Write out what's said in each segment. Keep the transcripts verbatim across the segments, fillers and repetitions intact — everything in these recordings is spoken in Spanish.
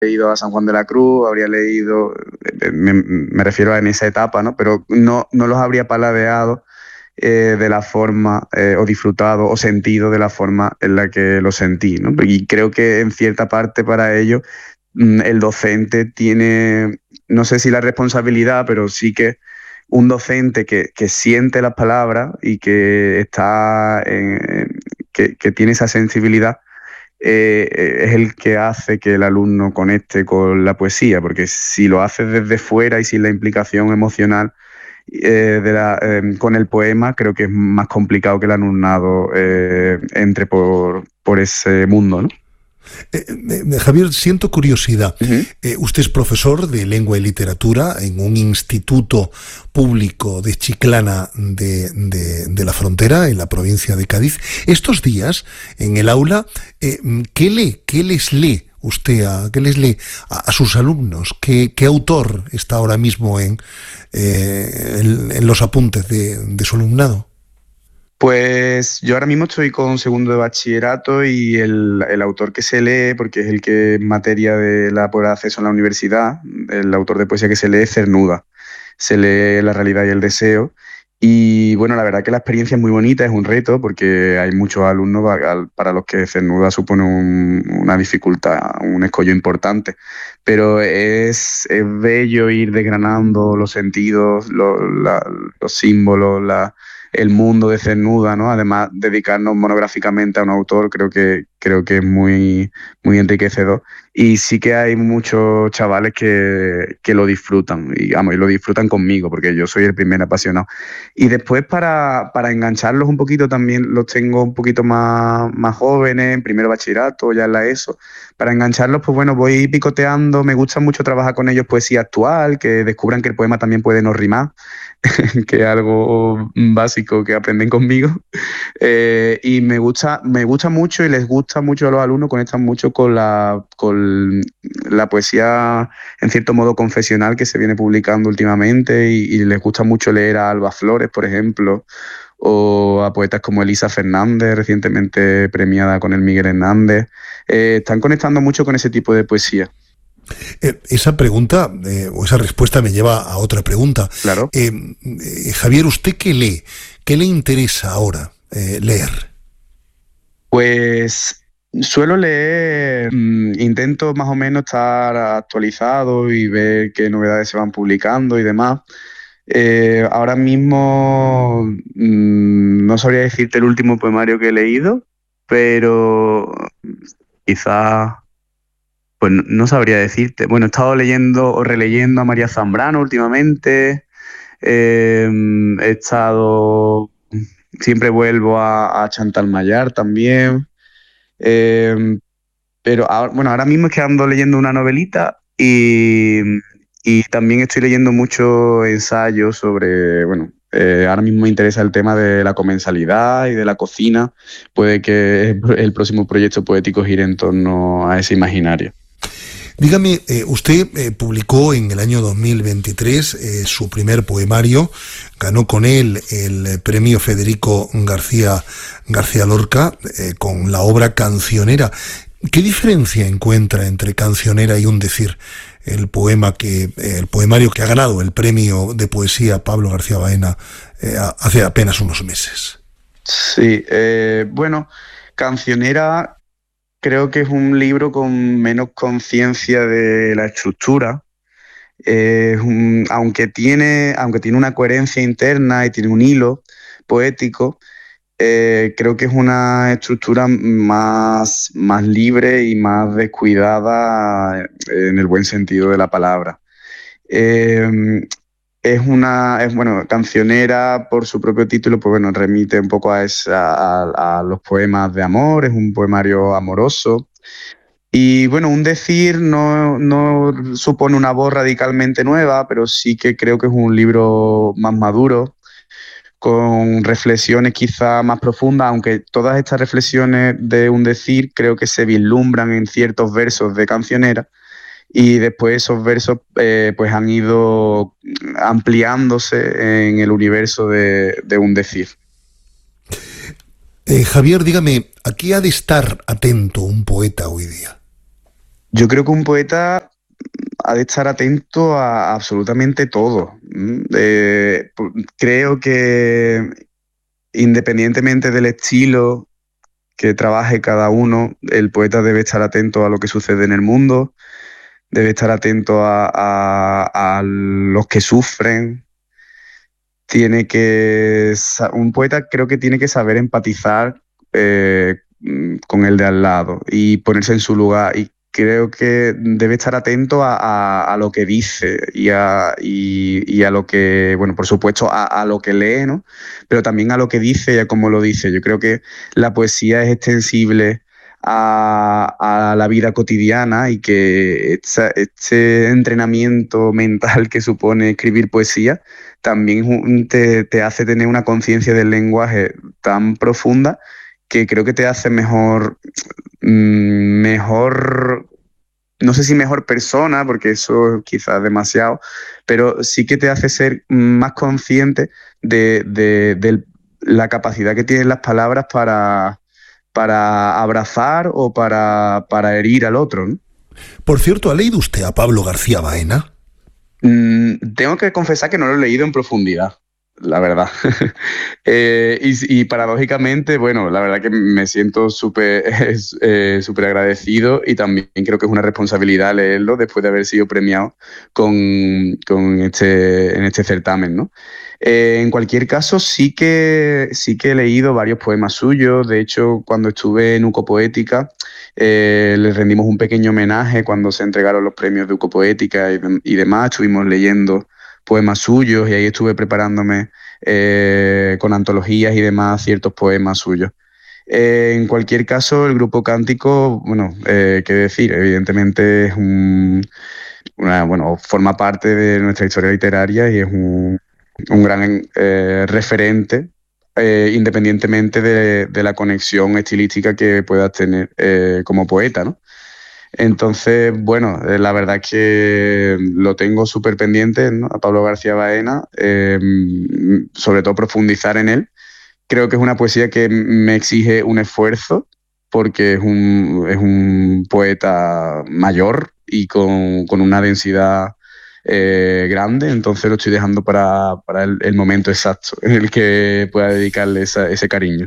leído a San Juan de la Cruz, habría leído, me, me refiero a en esa etapa, ¿no? Pero no, no los habría paladeado eh, de la forma, eh, o disfrutado o sentido de la forma en la que lo sentí, ¿no? Y creo que en cierta parte para ello mm, el docente tiene, no sé si la responsabilidad, pero sí que un docente que, que siente las palabras y que está en- que, que tiene esa sensibilidad, eh, eh, es el que hace que el alumno conecte con la poesía, porque si lo hace desde fuera y sin la implicación emocional eh, de la, eh, con el poema, creo que es más complicado que el alumnado eh, entre por, por ese mundo, ¿no? Eh, eh, Javier, siento curiosidad. Ujú. Eh, usted es profesor de lengua y literatura en un instituto público de Chiclana de, de, de la Frontera, en la provincia de Cádiz. Estos días, en el aula, eh, ¿qué lee? ¿Qué les lee usted a, qué les lee a, a sus alumnos? ¿Qué, qué autor está ahora mismo en, eh, en, en los apuntes de, de su alumnado? Pues yo ahora mismo estoy con segundo de bachillerato y el, el autor que se lee, porque es el que en materia de la prueba de acceso en la universidad, el autor de poesía que se lee es Cernuda. Se lee La realidad y el deseo. Y bueno, la verdad que la experiencia es muy bonita, es un reto, porque hay muchos alumnos pa- para los que Cernuda supone un- una dificultad, un escollo importante. Pero es, es bello ir desgranando los sentidos, lo- la- los símbolos, la el mundo de Cernuda, ¿no? Además, dedicarnos monográficamente a un autor creo que, creo que es muy, muy enriquecedor. Y sí que hay muchos chavales que, que lo disfrutan, y, vamos, y lo disfrutan conmigo, porque yo soy el primer apasionado. Y después para, para engancharlos un poquito también los tengo un poquito más, más jóvenes, en primero bachillerato, ya en la ESO. Para engancharlos, pues bueno, voy picoteando, me gusta mucho trabajar con ellos poesía actual, que descubran que el poema también puede no rimar, que es algo básico que aprenden conmigo. Eh, y me gusta, me gusta mucho y les gusta mucho a los alumnos, conectan mucho con la, con la poesía, en cierto modo, confesional que se viene publicando últimamente y, y les gusta mucho leer a Alba Flores, por ejemplo, o a poetas como Elisa Fernández, recientemente premiada con el Miguel Hernández. Eh, están conectando mucho con ese tipo de poesía, Eh, esa pregunta eh, o esa respuesta me lleva a otra pregunta. claro. Eh, eh, Javier, ¿usted qué lee? ¿Qué le interesa ahora eh, leer? Pues suelo leer, mm, intento más o menos estar actualizado y ver qué novedades se van publicando y demás. Eh, ahora mismo mm, no sabría decirte el último poemario que he leído, pero quizás, pues no, no sabría decirte. Bueno, he estado leyendo o releyendo a María Zambrano últimamente. Eh, he estado, siempre vuelvo a, a Chantal Mayar también. Eh, pero ahora, bueno, ahora mismo es que ando leyendo una novelita y, y también estoy leyendo mucho ensayos sobre, bueno, eh, ahora mismo me interesa el tema de la comensalidad y de la cocina. Puede que el próximo proyecto poético gire en torno a ese imaginario. Dígame, eh, usted eh, publicó en el año dos mil veintitrés eh, su primer poemario, ganó con él el eh, premio Federico García, García Lorca eh, con la obra Cancionera. ¿Qué diferencia encuentra entre Cancionera y Un decir? El poema que, eh, el poemario que ha ganado el premio de poesía Pablo García Baena eh, hace apenas unos meses. Sí, eh, bueno, Cancionera creo que es un libro con menos conciencia de la estructura. Eh, es un- aunque tiene, aunque tiene una coherencia interna y tiene un hilo poético, eh, creo que es una estructura más, más libre y más descuidada, eh, en el buen sentido de la palabra. Eh, es una, es, bueno, Cancionera por su propio título, pues bueno, remite un poco a, esa, a, a los poemas de amor, es un poemario amoroso. Y bueno, Un decir no, no supone una voz radicalmente nueva, pero sí que creo que es un libro más maduro, con reflexiones quizá más profundas, aunque todas estas reflexiones de Un decir creo que se vislumbran en ciertos versos de Cancionera y después esos versos eh, pues han ido ampliándose en el universo de, de Un decir. Eh, Javier, dígame, ¿a qué ha de estar atento un poeta hoy día? Yo creo que un poeta ha de estar atento a absolutamente todo. Eh, creo que independientemente del estilo que trabaje cada uno, el poeta debe estar atento a lo que sucede en el mundo, debe estar atento a, a, a los que sufren. Tiene que, un poeta creo que tiene que saber empatizar eh, con el de al lado y ponerse en su lugar. Y creo que debe estar atento a, a, a lo que dice y a, y, y a lo que, bueno, por supuesto, a, a lo que lee, ¿no? Pero también a lo que dice y a cómo lo dice. Yo creo que la poesía es extensible a, a la vida cotidiana y que esta, este entrenamiento mental que supone escribir poesía también te, te hace tener una conciencia del lenguaje tan profunda que creo que te hace mejor, mejor, no sé si mejor persona, porque eso quizás es demasiado, pero sí que te hace ser más consciente de, de, de la capacidad que tienen las palabras para, para abrazar o para, para herir al otro, ¿no? Por cierto, ¿ha leído usted a Pablo García Baena? Mm, tengo que confesar que no lo he leído en profundidad, la verdad. eh, y, y paradójicamente, bueno, la verdad que me siento súper eh, súper agradecido y también creo que es una responsabilidad leerlo después de haber sido premiado con, con este, en este certamen, ¿no? Eh, en cualquier caso, sí que, sí que he leído varios poemas suyos. De hecho, cuando estuve en Uco Poética, eh, les rendimos un pequeño homenaje cuando se entregaron los premios de Uco Poética y, y demás. Estuvimos leyendo poemas suyos y ahí estuve preparándome eh, con antologías y demás ciertos poemas suyos. Eh, en cualquier caso, el grupo Cántico, bueno, eh, qué decir, evidentemente es un, una, bueno, forma parte de nuestra historia literaria y es un, un gran eh, referente, eh, independientemente de, de la conexión estilística que puedas tener eh, como poeta, ¿no? Entonces, bueno, eh, la verdad es que lo tengo súper pendiente, ¿no? A Pablo García Baena, eh, sobre todo profundizar en él. Creo que es una poesía que me exige un esfuerzo porque es un, es un poeta mayor y con, con una densidad eh, grande, entonces lo estoy dejando para, para el, el momento exacto en el que pueda dedicarle esa, ese cariño.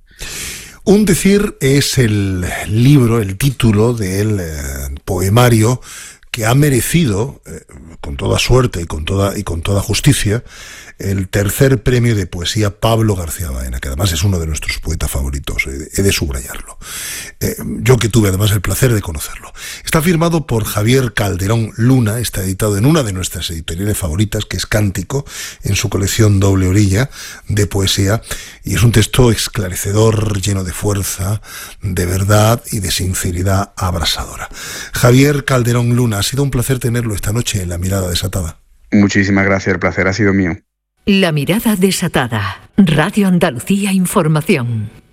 Un decir es el libro, el título del eh, poemario que ha merecido, eh, con toda suerte y con toda, y con toda justicia, el tercer premio de poesía Pablo García Baena, que además es uno de nuestros poetas favoritos, he de subrayarlo. Eh, yo que tuve además el placer de conocerlo. Está firmado por Javier Calderón Luna, está editado en una de nuestras editoriales favoritas, que es Cántico, en su colección Doble Orilla de poesía, y es un texto esclarecedor, lleno de fuerza, de verdad y de sinceridad abrasadora. Javier Calderón Luna, ha sido un placer tenerlo esta noche en La Mirada Desatada. Muchísimas gracias, el placer ha sido mío. La Mirada Desatada, Radio Andalucía Información.